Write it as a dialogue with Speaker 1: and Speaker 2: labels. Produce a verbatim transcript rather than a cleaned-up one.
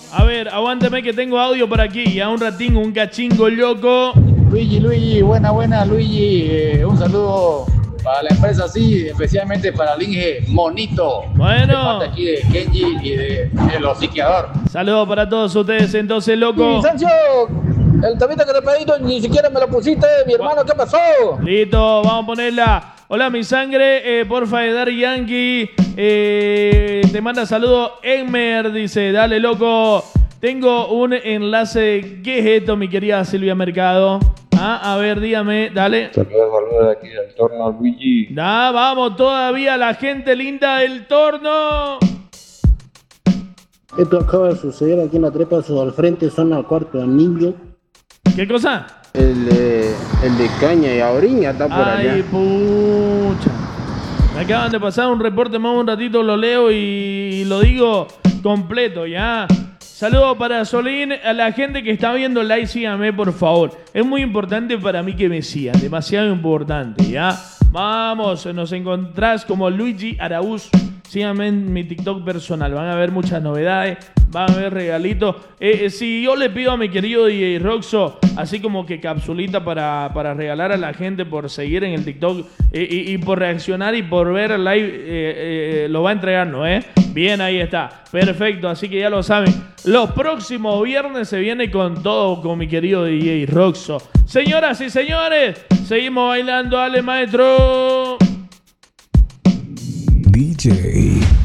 Speaker 1: A ver, aguántame que tengo audio por aquí. Ya un ratín, un cachingo loco.
Speaker 2: Luigi, Luigi, buena, buena, Luigi. Eh, un saludo para la empresa, sí, especialmente para el Inge Monito.
Speaker 1: Bueno.
Speaker 2: De parte aquí de Kenji y de, de los psiquiadores.
Speaker 1: Saludos para todos ustedes, entonces, loco.
Speaker 2: Sí, Sancho, el temita que te pedí ni siquiera me lo pusiste, mi hermano, ¿qué pasó?
Speaker 1: Listo, vamos a ponerla. Hola, mi sangre, eh, porfa de Dar Yankee. Eh, te manda saludos Enmer, dice, dale, loco. Tengo un enlace. ¿Qué es esto, mi querida Silvia Mercado? Ah, a ver, dígame, dale.
Speaker 3: Saludos, saludos de aquí del torno, Luigi.
Speaker 1: Da, vamos todavía, la gente linda del torno.
Speaker 4: Esto acaba de suceder aquí en la trepa al frente, zona cuarto anillo.
Speaker 1: ¿Qué cosa?
Speaker 4: El de, el de Caña y Auriña está por
Speaker 1: Ay,
Speaker 4: allá.
Speaker 1: pucha. Me acaban de pasar un reporte más un ratito, lo leo y lo digo completo, ya. Saludos para Solín, a la gente que está viendo el live, síganme por favor. Es muy importante para mí que me sigan, demasiado importante, ¿ya? Vamos, nos encontrás como Luigi Araúz. Síganme en mi TikTok personal, van a ver muchas novedades, van a ver regalitos. Eh, eh, si yo le pido a mi querido D J Roxo, así como que capsulita para, para regalar a la gente por seguir en el TikTok eh, y, y por reaccionar y por ver el live, eh, eh, lo va a entregar, ¿no? ¿Eh? Bien, ahí está. Perfecto, así que ya lo saben. Los próximos viernes se viene con todo con mi querido D J Roxo. Señoras y señores, seguimos bailando. Dale, maestro.
Speaker 5: D J